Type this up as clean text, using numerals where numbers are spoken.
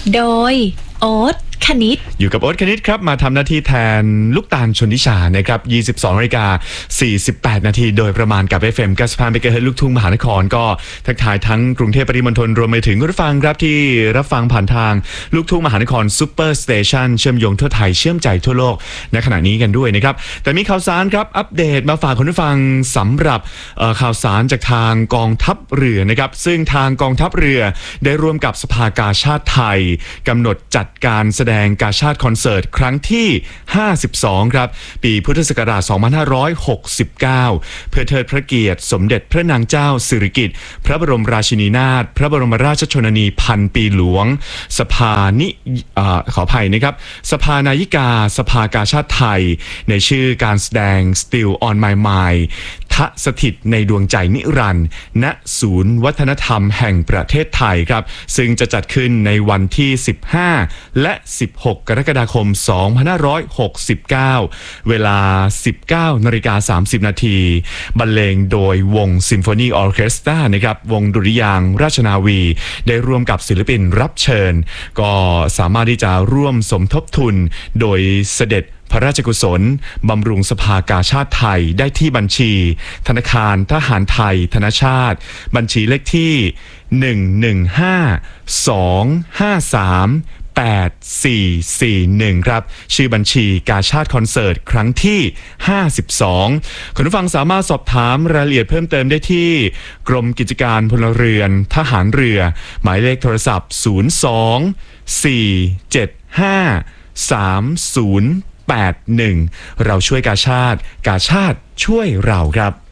โดยโอ๊ตคณิตอยู่กับโอ๊ตคณิตครับมาทำหน้าที่แทนลูกตาลชนทิชานะครับ22:48 นาทีโดยประมาณกับ FM 95 เมกะเฮิรตซ์ลูกทุ่งมหานครก็ทักทายทั้งกรุงเทพปริมณฑลรวมไปถึงผู้ฟังครับที่รับฟังผ่านทางลูกทุ่งมหานครซุปเปอร์สเตชันเชื่อมโยงทั่วไทยเชื่อมใจทั่วโลกในขณะนี้กันด้วยนะครับแต่มีข่าวสารครับอัปเดตมาฝากคุณผู้ฟังสำหรับข่าวสารจากทางกองทัพเรือนะครับซึ่งทางกองทัพเรือได้ร่วมกับสภากาชาดไทยกำหนดจัดการแสดงกาชาดคอนเสิร์ตครั้งที่52ครับปีพุทธศักราช2569เพื่อเทิดพระเกียรติสมเด็จพระนางเจ้าสิริกิติ์พระบรมราชินีนาถพระบรมราชชนนีพันปีหลวงสภาขออภัยนะครับสภานายิกาสภากาชาดไทยในชื่อการแสดง Still on My Mind ทะสถิตในดวงใจนิรันดร์ณศูนย์วัฒนธรรมแห่งประเทศไทยครับซึ่งจะจัดขึ้นในวันที่15และ16กรกฎาคม2569เวลา 19:30 นาทีบรรเลงโดยวงซิมโฟนีออร์เคสตรานะครับวงดุริยางค์ราชนาวีได้ร่วมกับศิลปินรับเชิญก็สามารถที่จะร่วมสมทบทุนโดยเสด็จพระราชกุศลบำรุงสภากาชาดไทยได้ที่บัญชีธนาคารทหารไทยธนชาติบัญชีเลขที่115-253-8441ครับชื่อบัญชีกาชาดคอนเสิร์ตครั้งที่52คุณผู้ฟังสามารถสอบถามรายละเอียดเพิ่มเติมได้ที่กรมกิจการพลเรือนทหารเรือหมายเลขโทรศัพท์02-475-3081เราช่วยกาชาดช่วยเราครับ